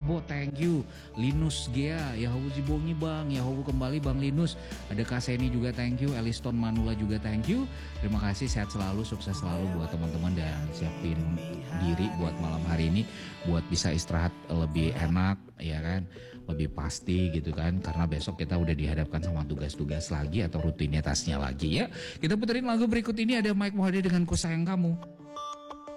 Bo, thank you. Linus Gea, ya hawu Zibongi bang, ya hawu kembali bang Linus. Ada Kaseni juga thank you, Eliston Manula juga thank you. Terima kasih, sehat selalu, sukses selalu buat teman-teman dan siapin diri buat malam hari ini, buat bisa istirahat lebih enak, ya kan, lebih pasti gitu kan, karena besok kita udah dihadapkan sama tugas-tugas lagi atau rutinitasnya lagi ya. Kita puterin lagu berikut ini, ada Mike Mohede dengan Ku Sayang Kamu.